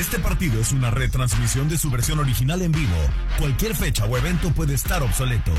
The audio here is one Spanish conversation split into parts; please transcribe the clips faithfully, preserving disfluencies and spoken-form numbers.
Este partido es una retransmisión de su versión original en vivo. Cualquier fecha o evento puede estar obsoleto.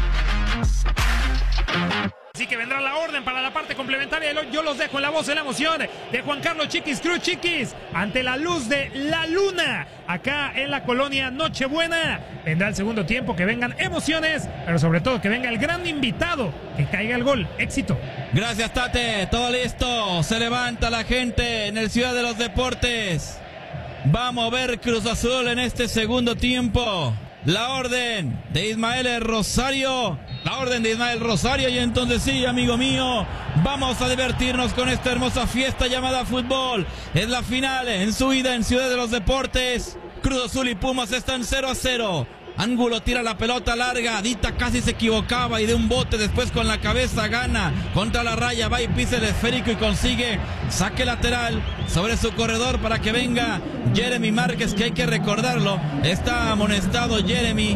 Así que vendrá la orden para la parte complementaria. Yo los dejo en la voz de la emoción de Juan Carlos Chiquis Cruz. Chiquis, ante la luz de la luna, acá en la colonia Nochebuena. Vendrá el segundo tiempo, que vengan emociones, pero sobre todo que venga el gran invitado, que caiga el gol. Éxito. Gracias, Tate. Todo listo. Se levanta la gente en el Ciudad de los Deportes. Vamos a ver Cruz Azul en este segundo tiempo. La orden de Ismael Rosario. La orden de Ismael Rosario. Y entonces sí, amigo mío, vamos a divertirnos con esta hermosa fiesta llamada fútbol. Es la final en su ida en Ciudad de los Deportes. Cruz Azul y Pumas están cero a cero. Ángulo tira la pelota larga, Dita casi se equivocaba y de un bote después con la cabeza gana contra la raya, va y pisa el esférico y consigue saque lateral sobre su corredor para que venga Jeremy Márquez, que hay que recordarlo, está amonestado Jeremy.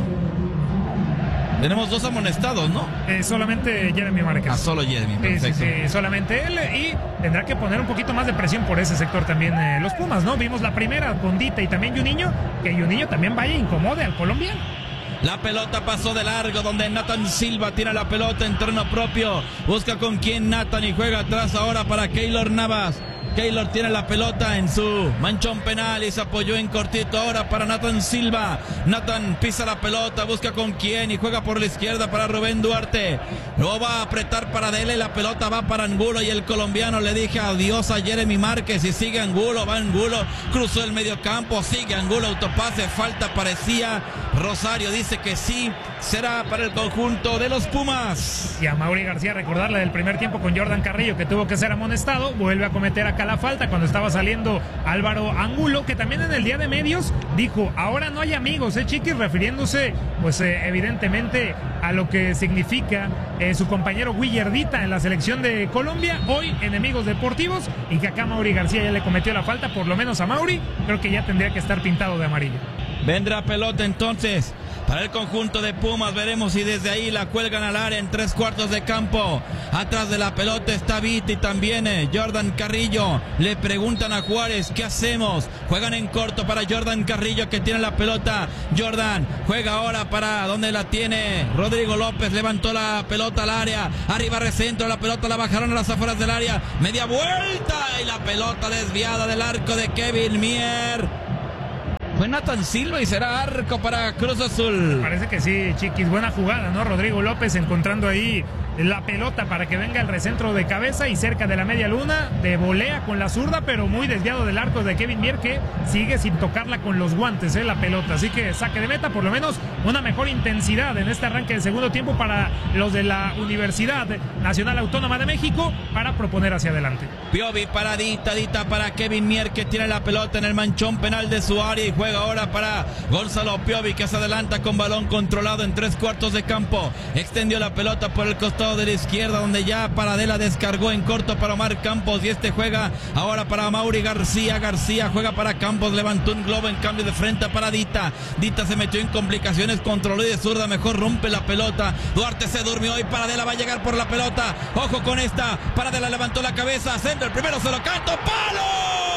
Tenemos dos amonestados, ¿no? Eh, solamente Jeremy Márquez. Ah, solo Jeremy, perfecto. Sí, sí, solamente él, y tendrá que poner un poquito más de presión por ese sector también eh, los Pumas, ¿no? Vimos la primera con Dita y también Juninho, que Juninho también vaya e incomode al colombiano. La pelota pasó de largo, donde Nathan Silva tira la pelota en terreno propio, busca con quién Nathan y juega atrás ahora para Keylor Navas. Keylor tiene la pelota en su manchón penal y se apoyó en cortito ahora para Nathan Silva. Nathan pisa la pelota, busca con quién y juega por la izquierda para Rubén Duarte. Lo va a apretar para Dele, la pelota va para Angulo y el colombiano le dije adiós a Jeremy Márquez y sigue Angulo, va Angulo, cruzó el medio campo, sigue Angulo, autopase, falta parecía. Rosario dice que sí, será para el conjunto de los Pumas. Y a Mauri García recordarle del primer tiempo con Jordan Carrillo, que tuvo que ser amonestado, vuelve a cometer acá la falta cuando estaba saliendo Álvaro Angulo, que también en el día de medios dijo, ahora no hay amigos, eh Chiquis, refiriéndose pues eh, evidentemente a lo que significa eh, su compañero Willer Dita en la selección de Colombia, hoy enemigos deportivos, y que acá Mauri García ya le cometió la falta, por lo menos a Mauri, creo que ya tendría que estar pintado de amarillo. Vendrá pelota entonces para el conjunto de Pumas, veremos si desde ahí la cuelgan al área en tres cuartos de campo. Atrás de la pelota está Viti, también eh, Jordan Carrillo. Le preguntan a Juárez, ¿qué hacemos? Juegan en corto para Jordan Carrillo, que tiene la pelota. Jordan juega ahora para donde la tiene Rodrigo López, levantó la pelota al área, arriba recentro, la pelota la bajaron a las afueras del área, media vuelta y la pelota desviada del arco de Kevin Mier. Fue Nathan Silva y será arco para Cruz Azul. Parece que sí, Chiquis, buena jugada, ¿no? Rodrigo López encontrando ahí la pelota para que venga el recentro de cabeza y cerca de la media luna, de volea con la zurda, pero muy desviado del arco de Kevin Mier, que sigue sin tocarla con los guantes, ¿eh? La pelota, así que saque de meta, por lo menos una mejor intensidad en este arranque del segundo tiempo para los de la Universidad Nacional Autónoma de México para proponer hacia adelante. Piovi para Dita, Dita para Kevin Mier, que tiene la pelota en el manchón penal de su área y juega ahora para Gonzalo Piovi, que se adelanta con balón controlado en tres cuartos de campo, extendió la pelota por el costado de la izquierda, donde ya Paradela descargó en corto para Omar Campos y este juega ahora para Mauri García. García juega para Campos, levantó un globo en cambio de frente para Dita. Dita se metió en complicaciones, controló y de zurda mejor rompe la pelota. Duarte se durmió y Paradela va a llegar por la pelota. Ojo con esta, Paradela levantó la cabeza, centro, el primero se lo canto, ¡palo!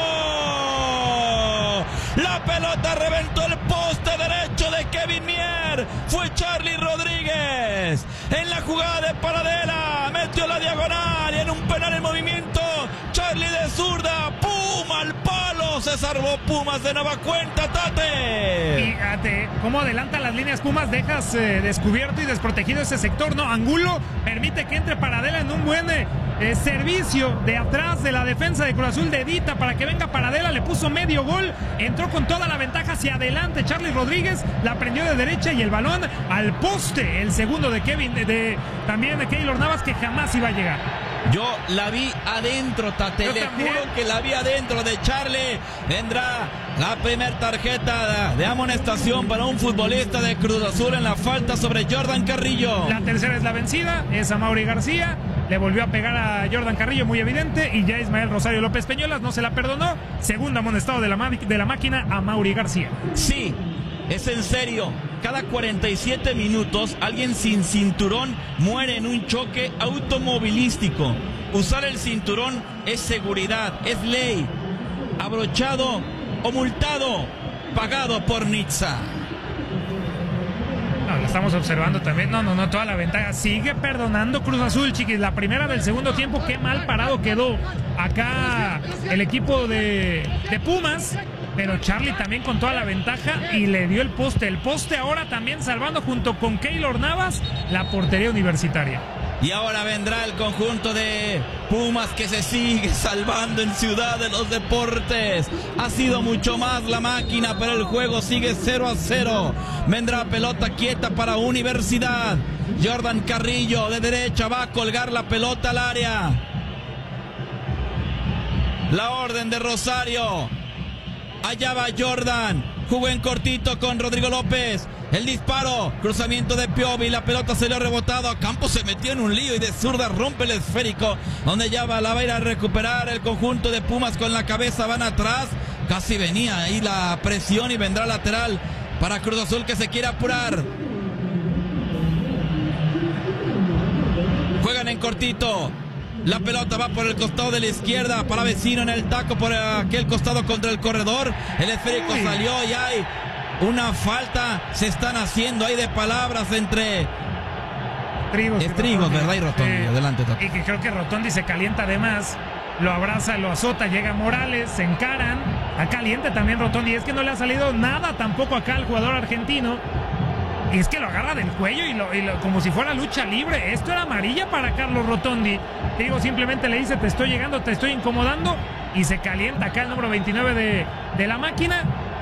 La pelota reventó el poste derecho de Kevin Mier. Fue Charlie Rodríguez en la jugada de Paradela, metió la diagonal y en un penal en movimiento Charlie de zurda, ¡pum! Al palo, se salvó Pumas de nueva cuenta, Tate. Fíjate cómo adelantan las líneas Pumas, dejas eh, descubierto y desprotegido ese sector, ¿no? Angulo permite que entre Paradela en un buen eh, servicio de atrás de la defensa de Cruz Azul de Dita para que venga Paradela, le puso medio gol, entró con toda la ventaja hacia adelante Charlie Rodríguez, la prendió de derecha y el balón al poste, el segundo de Kevin, de, de también de Keylor Navas, que jamás iba a llegar. Yo la vi adentro, Tate, Yo le también. juro que la vi adentro de Charlie. Vendrá la primera tarjeta de, de amonestación para un futbolista de Cruz Azul en la falta sobre Jordan Carrillo. La tercera es la vencida, es a Mauri García, le volvió a pegar a Jordan Carrillo, muy evidente, y ya Ismael Rosario López Peñolas no se la perdonó. Segundo amonestado de la, de la máquina a Mauri García. Sí, es en serio. Cada cuarenta y siete minutos alguien sin cinturón muere en un choque automovilístico. Usar el cinturón es seguridad, es ley. Abrochado o multado, pagado por Nizza. No, lo estamos observando también. No, no, no, toda la ventaja. Sigue perdonando Cruz Azul, chiquis. La primera del segundo tiempo, qué mal parado quedó acá el equipo de, de Pumas. Pero Charlie también con toda la ventaja y le dio el poste. El poste ahora también salvando junto con Keylor Navas la portería universitaria. Y ahora vendrá el conjunto de Pumas que se sigue salvando en Ciudad de los Deportes. Ha sido mucho más la máquina, pero el juego sigue cero a cero. Vendrá pelota quieta para Universidad. Jordan Carrillo de derecha va a colgar la pelota al área. La orden de Rosario. Allá va Jordan. Jugó en cortito con Rodrigo López. El disparo, cruzamiento de Piovi, la pelota se le ha rebotado, a Campos se metió en un lío y de zurda rompe el esférico, donde ya va, la va a ir a recuperar el conjunto de Pumas con la cabeza, van atrás, casi venía ahí la presión y vendrá lateral para Cruz Azul que se quiere apurar. Juegan en cortito. La pelota va por el costado de la izquierda para Vecino en el taco por aquel costado contra el corredor. El esférico salió y hay una falta. Se están haciendo ahí de palabras entre Trigos, Estrigos, ¿verdad? Y Rotondi. Eh, Adelante, Tato. Y que creo que Rotondi se calienta además. Lo abraza, lo azota, llega Morales, se encaran. Está caliente también Rotondi. Es que no le ha salido nada tampoco acá al jugador argentino. Y es que lo agarra del cuello y, lo, y lo, como si fuera lucha libre. Esto era amarilla para Carlos Rotondi. Te digo, simplemente le dice, te estoy llegando, te estoy incomodando. Y se calienta acá el número veintinueve de, de la máquina.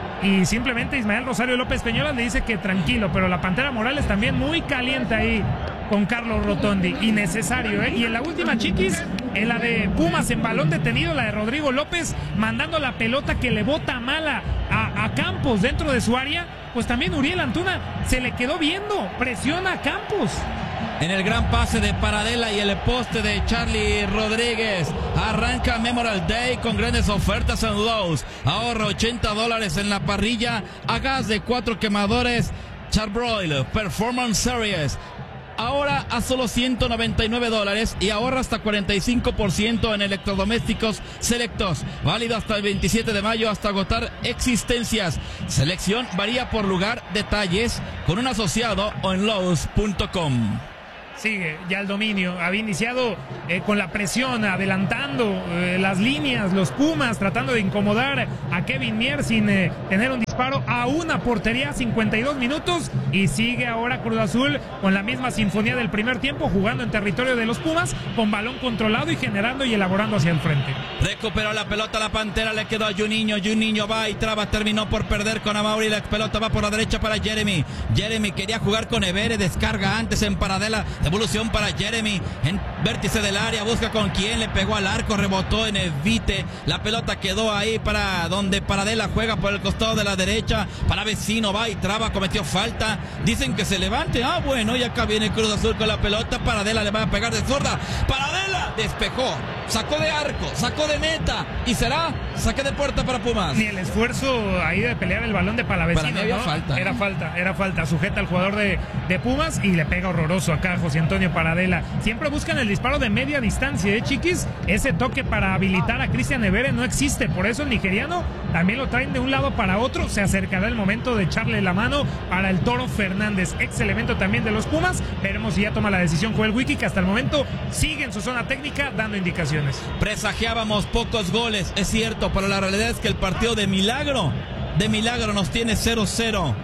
Y simplemente Ismael Rosario López Peñolas le dice que tranquilo. Pero la Pantera Morales también muy caliente ahí con Carlos Rotondi. Innecesario, ¿eh? Y en la última, chiquis, en la de Pumas en balón detenido, la de Rodrigo López, mandando la pelota que le bota mala a, a Campos dentro de su área. Pues también Uriel Antuna se le quedó viendo, presiona a Campos. En el gran pase de Paradela y el poste de Charlie Rodríguez. Arranca Memorial Day con grandes ofertas en Lowe's. Ahorra ochenta dólares en la parrilla a gas de cuatro quemadores Charbroil Performance Series. Ahora a solo ciento noventa y nueve dólares y ahorra hasta cuarenta y cinco por ciento en electrodomésticos selectos. Válido hasta el veintisiete de mayo hasta agotar existencias. Selección varía por lugar, detalles con un asociado o en Lowe's punto com. Sigue ya el dominio, había iniciado eh, con la presión, adelantando eh, las líneas, los Pumas, tratando de incomodar a Kevin Mier sin eh, tener un disparo a una portería, cincuenta y dos minutos, y sigue ahora Cruz Azul con la misma sinfonía del primer tiempo, jugando en territorio de los Pumas, con balón controlado y generando y elaborando hacia el frente. Recuperó la pelota la Pantera, le quedó a Juninho, Juninho va y traba, terminó por perder con Amauri, la pelota va por la derecha para Jeremy, Jeremy quería jugar con Evere, descarga antes en Paradela, devolución para Jeremy, en vértice del área, busca con quién, le pegó al arco, rebotó en Evite, la pelota quedó ahí para donde Paradela juega por el costado de la derecha, para Vecino, va y traba, cometió falta, dicen que se levante, ah bueno, y acá viene Cruz Azul con la pelota, Paradela le va a pegar de zurda, Paradela despejó, sacó de arco, sacó de meta, y será saque de puerta para Pumas. Ni el esfuerzo ahí de pelear el balón de Palavecino, para mí había ¿no? falta. Era falta, era falta, sujeta al jugador de, de Pumas y le pega horroroso acá a José Antonio Paradela. Siempre buscan el disparo de media distancia, ¿eh, chiquis? Ese toque para habilitar a Cristian Evere no existe, por eso el nigeriano también lo traen de un lado para otro, se acercará el momento de echarle la mano para el Toro Fernández, ex elemento también de los Pumas, veremos si ya toma la decisión Joel Wiki, que hasta el momento sigue en su zona técnica dando indicaciones. Presagiábamos pocos goles, es cierto, pero la realidad es que el partido de milagro, de milagro nos tiene cero cero.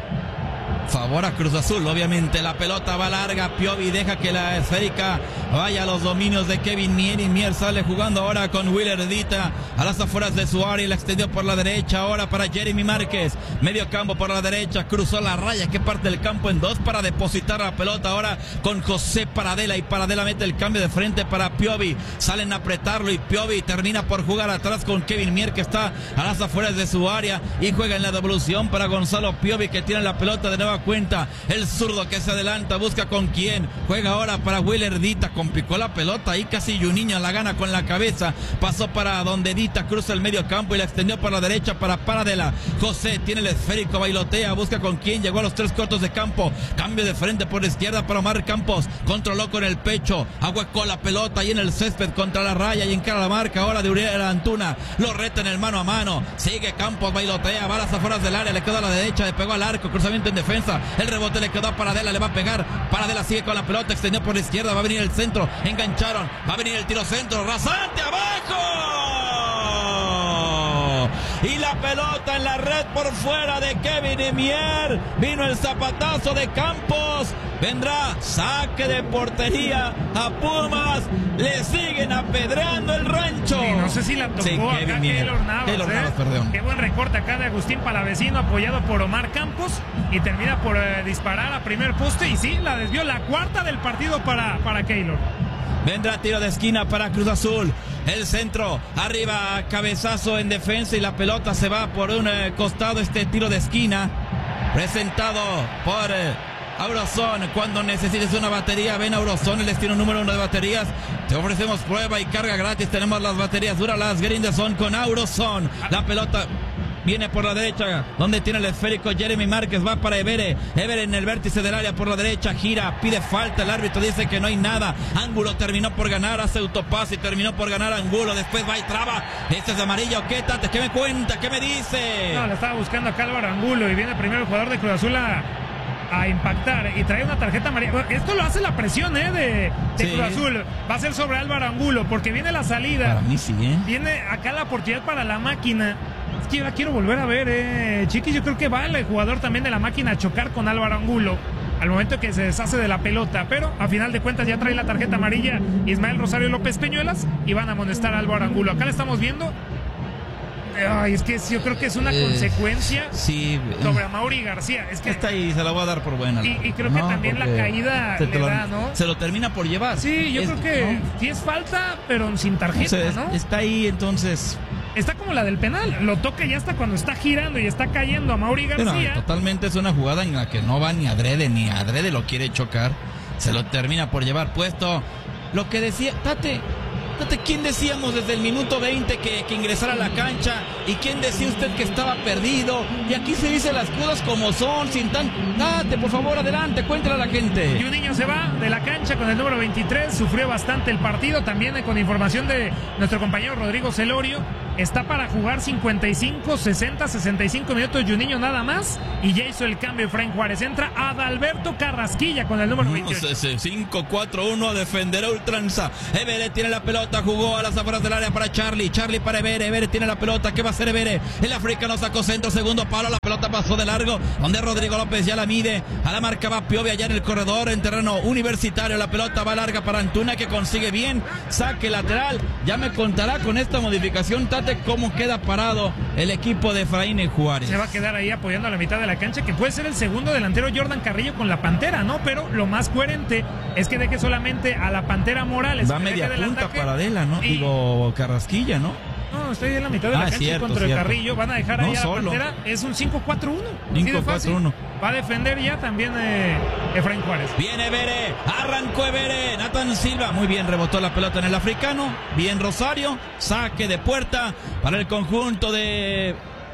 Favor a Cruz Azul, obviamente la pelota va larga, Piovi deja que la esférica vaya a los dominios de Kevin Mier y Mier sale jugando ahora con Willer Edita a las afueras de su área y la extendió por la derecha ahora para Jeremy Márquez, medio campo por la derecha, cruzó la raya que parte del campo en dos para depositar la pelota ahora con José Paradela y Paradela mete el cambio de frente para Piovi, salen a apretarlo y Piovi termina por jugar atrás con Kevin Mier que está a las afueras de su área y juega en la devolución para Gonzalo Piovi que tiene la pelota de nuevo nueva cuenta. El zurdo que se adelanta, busca con quién. Juega ahora para Willer Dita. Complicó la pelota ahí casi Juninho la gana con la cabeza. Pasó para donde Dita cruza el medio campo y la extendió por la derecha para Paradela. José tiene el esférico, bailotea, busca con quién. Llegó a los tres cuartos de campo. Cambio de frente por la izquierda para Omar Campos. Controló con el pecho. Ahuecó la pelota ahí en el césped contra la raya y encara la marca ahora de Uriel Antuna. Lo reta en el mano a mano. Sigue Campos, bailotea, va a las afueras del área, le quedó a la derecha, le pegó al arco, cruzamiento en defensa. El rebote le quedó a Paradela, le va a pegar. Paradela sigue con la pelota, extendió por la izquierda, va a venir el centro, engancharon, va a venir el tiro centro, rasante abajo. Y la pelota en la red por fuera de Kevin Emier. Vino el zapatazo de Campos. Vendrá saque de portería a Pumas. Le siguen apedreando el rancho. Sí, no sé si la tocó sí, acá Kevin Keylor Navas. Keylor ¿eh? Navas, perdón. Qué buen recorte acá de Agustín Palavecino, apoyado por Omar Campos. Y termina por eh, disparar a primer poste. Y sí, la desvió, la cuarta del partido para, para Keylor. Vendrá tiro de esquina para Cruz Azul. El centro, arriba, cabezazo en defensa y la pelota se va por un eh, costado. Este tiro de esquina presentado por eh, Auroson. Cuando necesites una batería, ven a Auroson, el destino número uno de baterías. Te ofrecemos prueba y carga gratis. Tenemos las baterías Duralas Grindeson con Auroson. La pelota viene por la derecha, donde tiene el esférico Jeremy Márquez, va para Evere, Evere en el vértice del área por la derecha, gira, pide falta, el árbitro dice que no hay nada. Ángulo terminó por ganar, hace autopase y terminó por ganar Angulo, después va y traba. Este es de amarillo, ¿qué tate? ¿Qué me cuenta? ¿Qué me dice? No, le estaba buscando acá Álvaro Angulo y viene primero el jugador de Cruz Azul a, a impactar y trae una tarjeta amarilla. Bueno, esto lo hace la presión ¿eh? de, de sí. Cruz Azul. Va a ser sobre Álvaro Angulo porque viene la salida. Para mí sí, ¿eh? Viene acá la oportunidad para la máquina. Es que yo la quiero volver a ver, eh. Chiqui, yo creo que va el jugador también de la máquina a chocar con Álvaro Angulo al momento que se deshace de la pelota, pero a final de cuentas ya trae la tarjeta amarilla Ismael Rosario López Peñuelas y van a amonestar a Álvaro Angulo. Acá la estamos viendo. Ay, es que yo creo que es una eh, consecuencia sí, sobre Amaury García. Es que está ahí, se la voy a dar por buena. Y, y creo que no, también la caída le lo, da, ¿no? Se lo termina por llevar. Sí, yo es, creo que ¿no? sí es falta, pero sin tarjeta, o sea, ¿no? Está ahí, entonces. Está como la del penal, lo toca ya hasta cuando está girando y está cayendo a Amaury García. No, totalmente es una jugada en la que no va ni adrede, ni adrede lo quiere chocar. Se lo termina por llevar puesto. Lo que decía, Tate, Tate, ¿quién decíamos desde el minuto veinte que, que ingresara a la cancha? ¿Y quién decía usted que estaba perdido? Y aquí se dice las cosas como son, sin tan... Tate, por favor, adelante, cuéntale a la gente. Y un niño se va de la cancha con el número veintitrés, sufrió bastante el partido, también con información de nuestro compañero Rodrigo Celorio. Está para jugar cincuenta y cinco, sesenta, sesenta y cinco minutos Juninho nada más. Y ya hizo el cambio Efraín Juárez. Entra Adalberto Carrasquilla con el número veintiocho. cinco cuatro uno a defender a ultranza. Evere tiene la pelota, jugó a las afueras del área para Charlie. Charlie para Evere, Evere tiene la pelota. ¿Qué va a hacer Evere? El africano sacó centro, segundo palo. La pelota pasó de largo, donde Rodrigo López ya la mide. A la marca va Piovi allá en el corredor, en terreno universitario. La pelota va larga para Antuna, que consigue bien. Saque lateral. Ya me contará con esta modificación, Tate, cómo queda parado el equipo de Efraín Juárez. Se va a quedar ahí apoyando a la mitad de la cancha, que puede ser el segundo delantero Jordan Carrillo con la Pantera, ¿no? Pero lo más coherente es que deje solamente a la Pantera Morales. Va media punta Paradela, ¿no? Y... Digo, Carrasquilla, ¿no? No, estoy en la mitad de la ah, cancha cierto, contra cierto. el Carrillo. Van a dejar ahí no, a la solo. Pantera. Es un cinco cuatro uno. cinco cuatro uno. Va a defender ya también eh, Efraín Juárez. Viene Evere, arrancó Evere, Nathan Silva, muy bien, rebotó la pelota en el africano, bien Rosario, saque de puerta para el conjunto de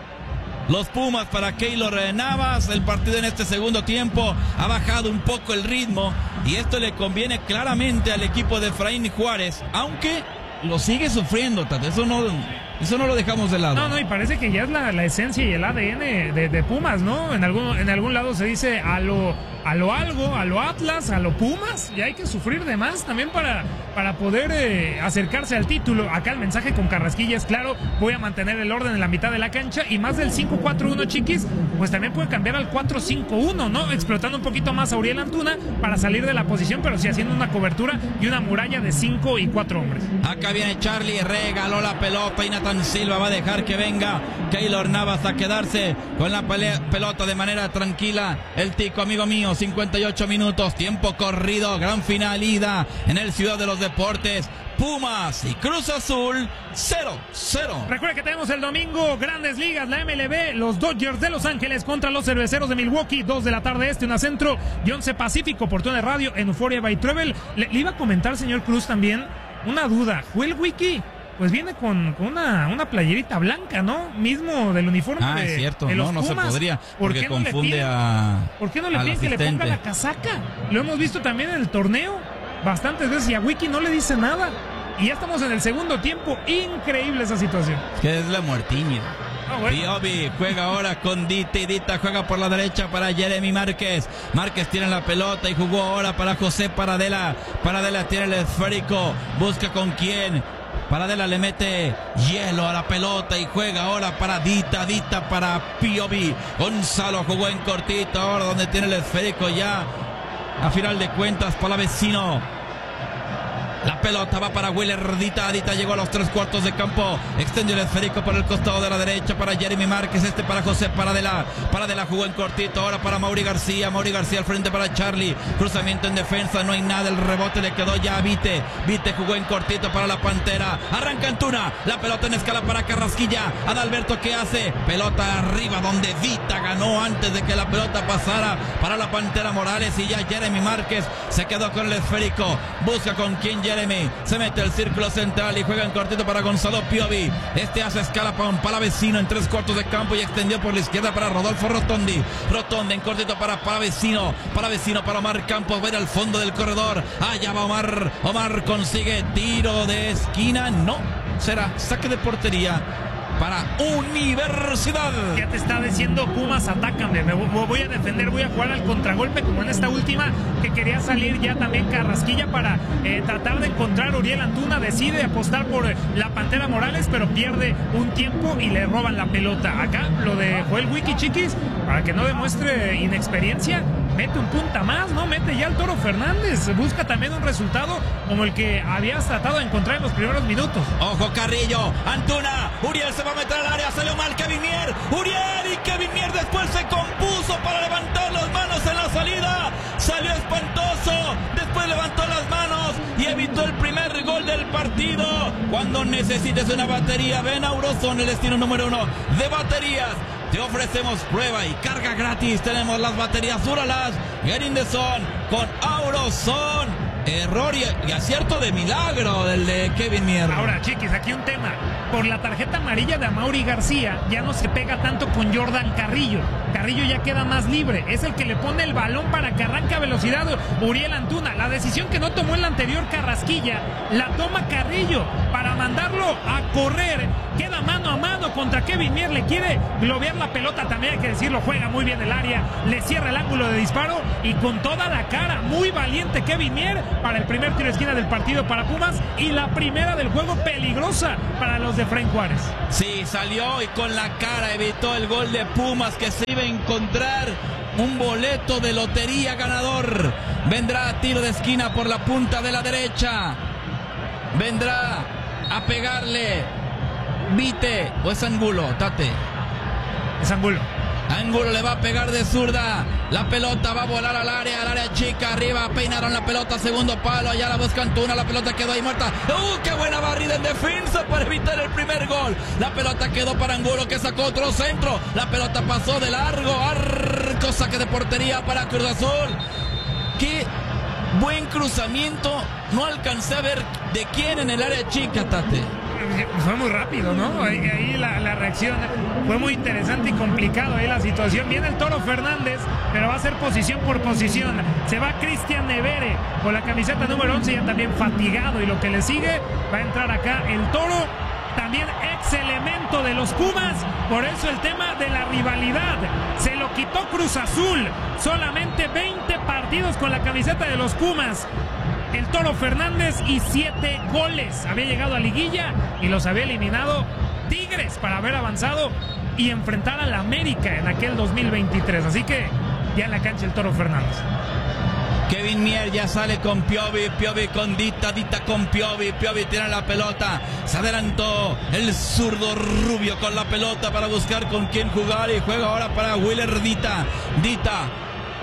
los Pumas, para Keylor Navas. El partido en este segundo tiempo ha bajado un poco el ritmo y esto le conviene claramente al equipo de Efraín Juárez, aunque lo sigue sufriendo, Tate. Eso no, eso no lo dejamos de lado. No, no, y parece que ya es la, la esencia y el A D N de, de Pumas, ¿no? En algún, en algún lado se dice a lo, a lo algo, a lo Atlas, a lo Pumas, y hay que sufrir de más también para, para poder eh, acercarse al título. Acá el mensaje con Carrasquilla es claro: voy a mantener el orden en la mitad de la cancha, y más del cinco cuatro uno, Chiquis, pues también puede cambiar al cuatro cinco uno, ¿no? Explotando un poquito más a Uriel Antuna para salir de la posición, pero sí haciendo una cobertura y una muralla de cinco y cuatro hombres. Acá viene Charlie, regaló la pelota y Nathan Silva va a dejar que venga Keylor Navas a quedarse con la pelea, pelota de manera tranquila. El tico, amigo mío, Palomino, cincuenta y ocho minutos, tiempo corrido, gran final, ida en el Ciudad de los Deportes. Pumas y Cruz Azul, cero cero. Recuerda que tenemos el domingo Grandes Ligas, la M L B, los Dodgers de Los Ángeles contra los Cerveceros de Milwaukee, dos de la tarde este, una centro y once pacífico, por Tune Radio en Euphoria by Travel. Le, le iba a comentar, señor Cruz, también una duda. Joel Wiki, pues viene con, con una, una playerita blanca, ¿no? Mismo del uniforme ah, de, es cierto, de los no, no Pumas. se podría, porque ¿Por qué confunde no le piden, a ¿Por qué no le piden que le ponga la casaca? Lo hemos visto también en el torneo bastantes veces y a Wiki no le dice nada. Y ya estamos en el segundo tiempo. Increíble esa situación. Que es la muertiña. Oh, bueno. Piovi juega ahora con Dita y Dita juega por la derecha para Jeremy Márquez. Márquez tiene la pelota y jugó ahora para José Paradela. Paradela tiene el esférico. Busca con quién. Paradela le mete hielo a la pelota y juega ahora para Dita, Dita para Piovi. Gonzalo jugó en cortito ahora donde tiene el esférico ya. A final de cuentas, Palavecino. La pelota va para Willer Dita. Dita llegó a los tres cuartos de campo. Extendió el esférico por el costado de la derecha para Jeremy Márquez. Este para José Paradela. Paradela jugó en cortito. Ahora para Mauri García. Mauri García al frente para Charlie. Cruzamiento en defensa. No hay nada. El rebote le quedó ya a Vite. Vite jugó en cortito para la Pantera. Arranca Antuna. La pelota en escala para Carrasquilla. Adalberto, ¿qué hace? Pelota arriba donde Vita ganó antes de que la pelota pasara para la Pantera Morales. Y ya Jeremy Márquez se quedó con el esférico. Busca con quién Jeremy. Se mete el círculo central y juega en cortito para Gonzalo Piovi. Este hace escala para un Palavecino en tres cuartos de campo y extendió por la izquierda para Rodolfo Rotondi. Rotondi en cortito para Palavecino. Palavecino para Omar Campos. Va a ir al fondo del corredor. Allá va Omar. Omar consigue tiro de esquina. No. Será saque de portería para Universidad. Ya te está diciendo Pumas, atácame, me voy a defender, voy a jugar al contragolpe como en esta última que quería salir ya también Carrasquilla para eh, tratar de encontrar a Uriel Antuna. Decide apostar por eh, la Pantera Morales, pero pierde un tiempo y le roban la pelota. Acá lo de Joel Wiki, chiquis, para que no demuestre inexperiencia, mete un punta más, ¿no? Mete ya al Toro Fernández, busca también un resultado como el que habías tratado de encontrar en los primeros minutos. Ojo Carrillo, Antuna, Uriel se va a meter al área, salió mal Kevin Mier, Uriel y Kevin Mier después se compuso para levantar las manos en la salida, salió espantoso, después levantó las manos y evitó el primer gol del partido. Cuando necesites una batería, ven a Auroson, el destino número uno de baterías. Te ofrecemos prueba y carga gratis. Tenemos las baterías Duralas, Gerindeson con Auroson. Error y, y acierto de milagro del de Kevin Mier. Ahora, chiquis, aquí un tema. Por la tarjeta amarilla de Amaury García ya no se pega tanto con Jordan Carrillo. Carrillo ya queda más libre. Es el que le pone el balón para que arranque a velocidad Uriel Antuna. La decisión que no tomó el anterior Carrasquilla la toma Carrillo para mandarlo a correr. Queda mano a mano contra Kevin Mier. Le quiere globear la pelota, también hay que decirlo. Juega muy bien el área. Le cierra el ángulo de disparo y con toda la cara. Muy valiente Kevin Mier para el primer tiro de esquina del partido para Pumas y la primera del juego peligrosa para los de Frank Juárez. Sí, salió y con la cara evitó el gol de Pumas, que se iba a encontrar un boleto de lotería ganador. Vendrá a tiro de esquina por la punta de la derecha. Vendrá a pegarle Vite o es Angulo, Tate. Es Angulo. Angulo le va a pegar de zurda. La pelota va a volar al área, al área chica. Arriba peinaron la pelota, segundo palo. Allá la busca Antuna, la pelota quedó ahí muerta. ¡Uh, qué buena barrida en defensa para evitar el primer gol! La pelota quedó para Angulo, que sacó otro centro. La pelota pasó de largo. Arco, saque de portería para Cruz Azul. ¡Qué buen cruzamiento! No alcancé a ver de quién en el área chica, Tate. Fue muy rápido, ¿no? Ahí, ahí la, la reacción fue muy interesante y complicado ahí la situación. Viene el Toro Fernández, pero va a ser posición por posición. Se va Cristian Nevere con la camiseta número once, ya también fatigado. Y lo que le sigue, va a entrar acá el Toro, también ex elemento de los Pumas. Por eso el tema de la rivalidad. Se lo quitó Cruz Azul. Solamente veinte partidos con la camiseta de los Pumas. El Toro Fernández y siete goles. Había llegado a liguilla y los había eliminado Tigres para haber avanzado y enfrentar a la América en aquel dos mil veintitrés. Así que ya en la cancha el Toro Fernández. Kevin Mier ya sale con Piovi, Piovi con Dita, Dita con Piovi, Piovi tiene la pelota, se adelantó el zurdo Rubio con la pelota para buscar con quién jugar y juega ahora para Willer Dita, Dita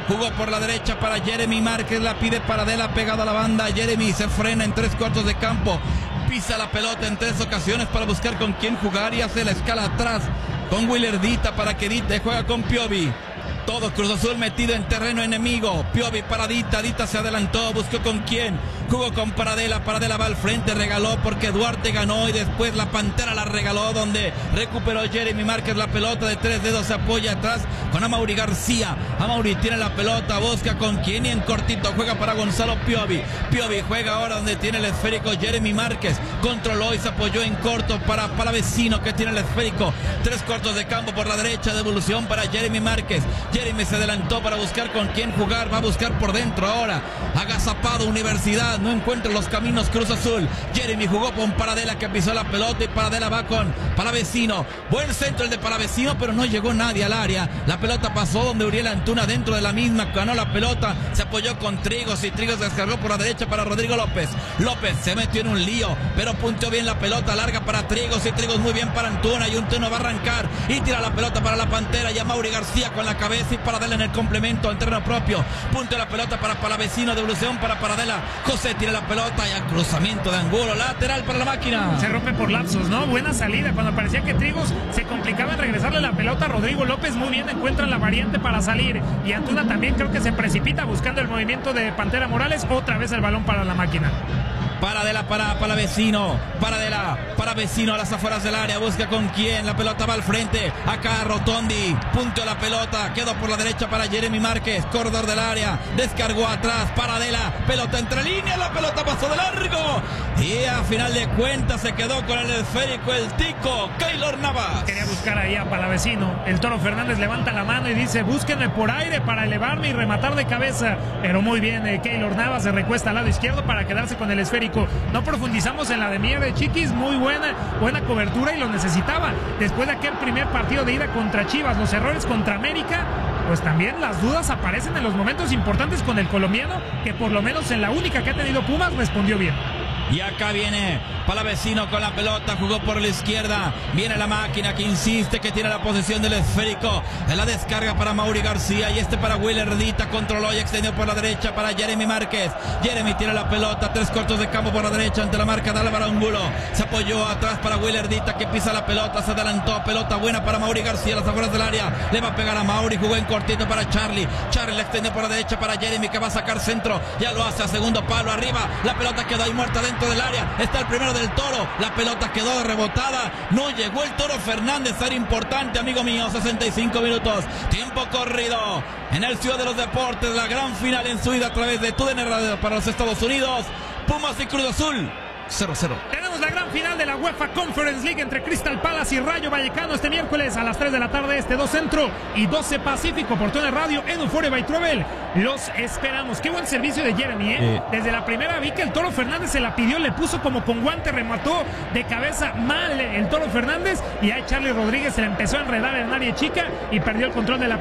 Jugó por la derecha para Jeremy Márquez. La pide Paradela pegado a la banda. Jeremy se frena en tres cuartos de campo. Pisa la pelota en tres ocasiones para buscar con quién jugar y hace la escala atrás con Willardita para que Dita juega con Piovi. Todo Cruz Azul metido en terreno enemigo. Piovi para Dita, Dita se adelantó, buscó con quién. Jugó con Paradela, Paradela va al frente, regaló porque Duarte ganó y después la Pantera la regaló donde recuperó Jeremy Márquez la pelota de tres dedos, se apoya atrás con Amaury García. Amaury tiene la pelota, busca con quién y en cortito juega para Gonzalo Piovi. Piovi juega ahora donde tiene el esférico Jeremy Márquez. Controló y se apoyó en corto para Palavecino que tiene el esférico. Tres cortos de campo por la derecha, devolución para Jeremy Márquez. Jeremy se adelantó para buscar con quién jugar, va a buscar por dentro ahora. Agazapado Universidad, no encuentra los caminos Cruz Azul. Jeremy jugó con Paradela que pisó la pelota y Paradela va con Palavecino. Buen centro el de Palavecino, pero no llegó nadie al área. La pelota pasó donde Uriel Antuna dentro de la misma, ganó la pelota, se apoyó con Trigos y Trigos descargó por la derecha para Rodrigo López. López se metió en un lío, pero punteó bien la pelota, larga para Trigos y Trigos muy bien para Antuna y Antuna va a arrancar y tira la pelota para la Pantera y a Amaury García con la cabeza y Paradela en el complemento en terreno propio. Punto de la pelota para Palavecino, devolución para Paradela. José tira la pelota y al cruzamiento de Angulo, lateral para la máquina. Se rompe por lapsos, ¿no? Buena salida, cuando parecía que Trigos se complicaba en regresarle la pelota a Rodrigo López, muy bien encuentra la variante para salir y Antuna también creo que se precipita buscando el movimiento de Pantera Morales, otra vez el balón para la máquina. Paradela para Palavecino, Paradela, Palavecino a las afueras del área, busca con quién, la pelota va al frente, acá Rotondi, punto de la pelota, quedó por la derecha para Jeremy Márquez, corredor del área, descargó atrás, Paradela, pelota entre líneas, la pelota pasó de largo y a final de cuentas se quedó con el esférico el tico, Keylor Navas. Quería buscar ahí a Palavecino, el Toro Fernández levanta la mano y dice búsquenme por aire para elevarme y rematar de cabeza, pero muy bien, eh, Keylor Navas se recuesta al lado izquierdo para quedarse con el esférico. No profundizamos en la de Mier de Chiquis, muy buena, buena cobertura y lo necesitaba. Después de aquel primer partido de ida contra Chivas, los errores contra América, pues también las dudas aparecen en los momentos importantes con el colombiano, que por lo menos en la única que ha tenido Pumas respondió bien. Y acá viene Palavecino con la pelota, jugó por la izquierda, viene la máquina que insiste que tiene la posesión del esférico, en la descarga para Amaury García y este para Willardita, controló y extendió por la derecha para Jeremy Márquez. Jeremy tiene la pelota, tres cortos de campo por la derecha ante la marca de Álvaro Angulo, se apoyó atrás para Willardita que pisa la pelota, se adelantó, pelota buena para Amaury García, las afueras del área, le va a pegar a Amaury, jugó en cortito para Charlie, Charlie le extendió por la derecha para Jeremy que va a sacar centro, ya lo hace a segundo palo, arriba, la pelota quedó ahí muerta dentro del área, está el primero del Toro, la pelota quedó rebotada, no llegó el Toro Fernández, era importante amigo mío, sesenta y cinco minutos, tiempo corrido en el Ciudad de los Deportes, la gran final en su ida a través de T U D N Radio para los Estados Unidos, Pumas y Cruz Azul. cero cero. Tenemos la gran final de la UEFA Conference League entre Crystal Palace y Rayo Vallecano este miércoles a las tres de la tarde, este dos Centro y doce Pacífico por T U D N Radio en Euphoria by Travel. Los esperamos. Qué buen servicio de Jeremy, ¿eh? Eh. Desde la primera vi que el Toro Fernández se la pidió, le puso como con guante, remató de cabeza mal el Toro Fernández y ahí Charlie Rodríguez se le empezó a enredar en área chica y perdió el control de la